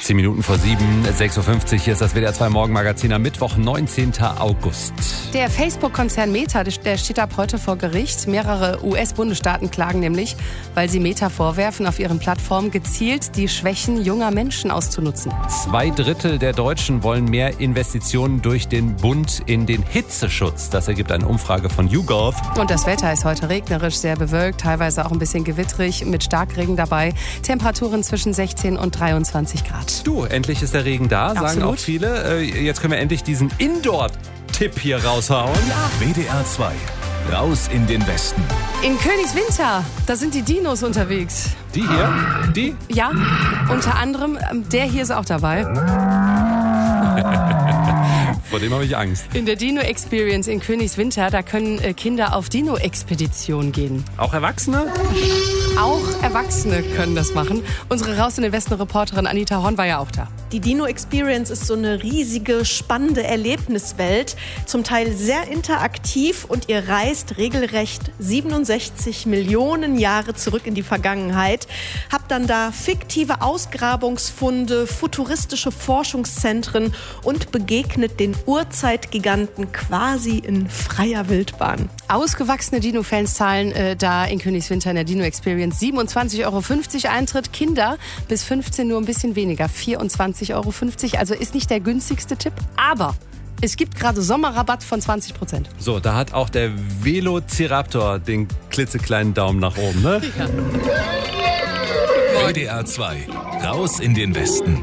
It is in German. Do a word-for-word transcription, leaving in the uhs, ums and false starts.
Zehn Minuten vor sieben, sechs Uhr fünfzig, hier ist das W D R zwei Morgenmagazin am Mittwoch, neunzehnten August. Der Facebook-Konzern Meta, der steht ab heute vor Gericht. Mehrere U S-Bundesstaaten klagen nämlich, weil sie Meta vorwerfen, auf ihren Plattformen gezielt die Schwächen junger Menschen auszunutzen. Zwei Drittel der Deutschen wollen mehr Investitionen durch den Bund in den Hitzeschutz. Das ergibt eine Umfrage von YouGov. Und das Wetter ist heute regnerisch, sehr bewölkt, teilweise auch ein bisschen gewitterig, mit Starkregen dabei. Temperaturen zwischen sechzehn und dreiundzwanzig Grad. Du, endlich ist der Regen da, Absolut. sagen auch viele. Jetzt können wir endlich diesen Indoor-Tipp hier raushauen. W D R zwei, raus in den Westen. In Königswinter, da sind die Dinos unterwegs. Die hier? Die? Ja, unter anderem, der hier ist auch dabei. Vor dem habe ich Angst. In der Dino Experience in Königswinter, da können Kinder auf Dino-Expedition gehen. Auch Erwachsene? Auch Erwachsene können das machen. Unsere Raus in den Westen-Reporterin Anita Horn war ja auch da. Die Dino Experience ist so eine riesige, spannende Erlebniswelt, zum Teil sehr interaktiv und ihr reist regelrecht siebenundsechzig Millionen Jahre zurück in die Vergangenheit. Habt dann da fiktive Ausgrabungsfunde, futuristische Forschungszentren und begegnet den Urzeitgiganten quasi in freier Wildbahn. Ausgewachsene Dino-Fans zahlen äh, da in Königswinter in der Dino Experience siebenundzwanzig Euro fünfzig Eintritt. Kinder bis fünfzehn nur ein bisschen weniger, vierundzwanzig Euro fünfzig. Also ist nicht der günstigste Tipp, aber es gibt gerade Sommerrabatt von zwanzig Prozent. So, da hat auch der Velociraptor den klitzekleinen Daumen nach oben, ne? Ja. W D R zwei, raus in den Westen.